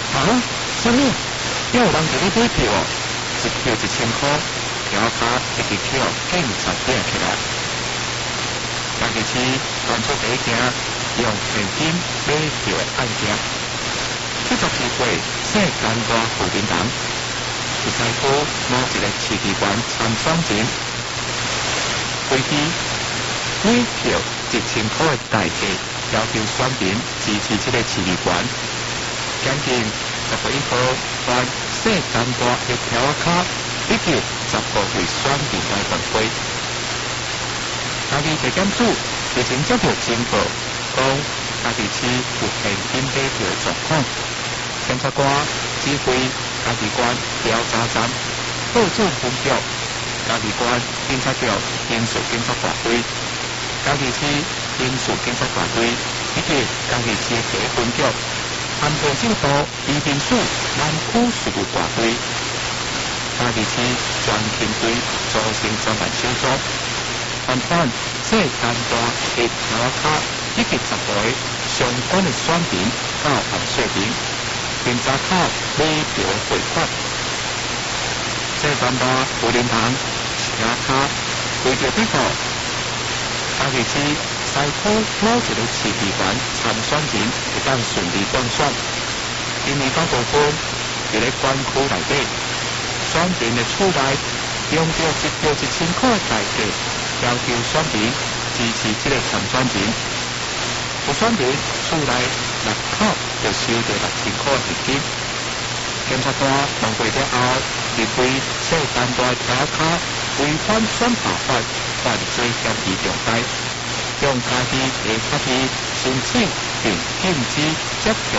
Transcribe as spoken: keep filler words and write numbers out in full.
啊？什么？要有人伫咧买票哦，一票一千块，条卡一支票警察抓起来。嘉义市传出第一件用现金买票的案件。七十二岁姓陈大负责人，市西区某一个市议员参选前，飞机买票一千块的代价，要求选民支持这个市议员。将近十月一号，把姓陈大的条卡以及十个位选民来反馈。嘉义地检署日前接到情报，讲嘉义市有现金买票的状况。检察官指挥嘉义县调查站报警分局、嘉义县警察局刑事警察大队、嘉义市刑事警察大队以及嘉义市地分局、安倍警部移民署南区事务大队、嘉义市专勤队组成专案小组，翻翻这单大的条卡以及十个相关的选民到案说明。并查考买票汇款，这三大有连堂车卡为着这个嘉义市西区某一个市议员参选人会当顺利当选，因为大部分伫咧管区内底，选民的厝内用着一票一千块代价，要求选民支持这个参选人。有选民厝内六口就收到六千块现金。检察官问过了后，认为这单大条卡违反选罢法，犯罪嫌疑重大，向家己的法律申请并禁止接受